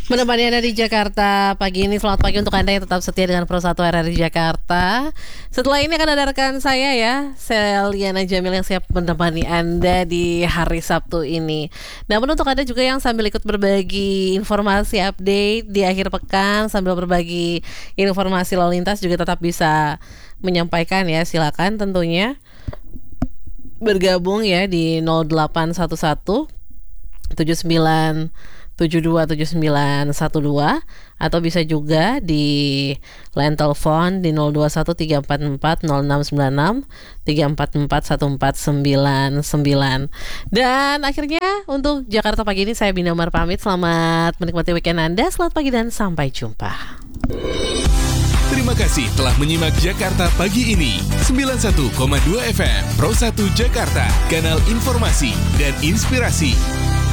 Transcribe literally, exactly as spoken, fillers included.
Menemani Anda di Jakarta pagi ini. Selamat pagi untuk Anda yang tetap setia dengan Pro satu R R I Jakarta. Setelah ini akan ada rekan saya ya, Seliana Jamil, yang siap menemani Anda di hari Sabtu ini. Namun untuk Anda juga yang sambil ikut berbagi informasi update di akhir pekan, sambil berbagi informasi lalu lintas, juga tetap bisa menyampaikan ya. Silakan tentunya bergabung ya di nol delapan satu satu tujuh sembilan tujuh dua tujuh sembilan satu dua, atau bisa juga di line telepon di nol dua satu tiga empat empat nol enam sembilan enam tiga empat empat satu empat sembilan sembilan. Dan akhirnya untuk Jakarta pagi ini saya Bina Umar pamit. Selamat menikmati weekend Anda. Selamat pagi dan sampai jumpa. Terima kasih telah menyimak Jakarta Pagi ini. sembilan puluh satu koma dua F M Pro satu Jakarta, kanal informasi dan inspirasi.